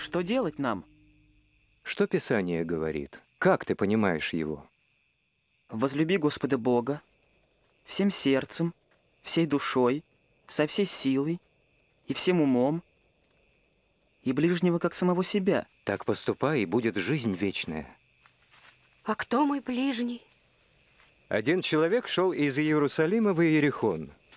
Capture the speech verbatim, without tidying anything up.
Что делать нам? Что Писание говорит? Как ты понимаешь его? Возлюби Господа Бога всем сердцем, всей душой, со всей силой и всем умом, и ближнего, как самого себя. Так поступай, и будет жизнь вечная. А кто мой ближний? Один человек шел из Иерусалима в Иерихон.